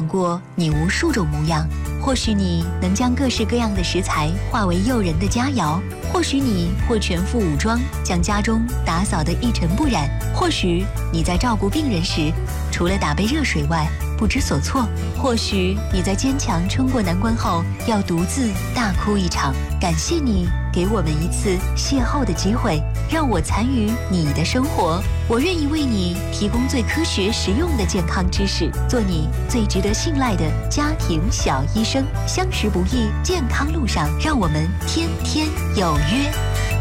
想过你无数种模样。或许你能将各式各样的食材化为诱人的佳肴，或许你会全副武装，将家中打扫得一尘不染，或许你在照顾病人时，除了打杯热水外不知所措，或许你在坚强撑过难关后要独自大哭一场。感谢你给我们一次邂逅的机会，让我参与你的生活，我愿意为你提供最科学实用的健康知识，做你最值得信赖的家庭小医生。相识不易，健康路上，让我们天天有约。